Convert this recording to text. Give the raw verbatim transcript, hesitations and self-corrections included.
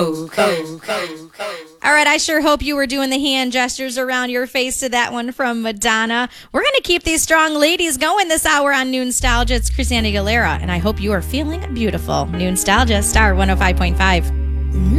All right, I sure hope you were doing the hand gestures around your face to that one from Madonna. We're going to keep these strong ladies going this hour on New Nostalgia. It's Christina Aguilera, and I hope you are feeling beautiful. New Nostalgia, Star one oh five point five.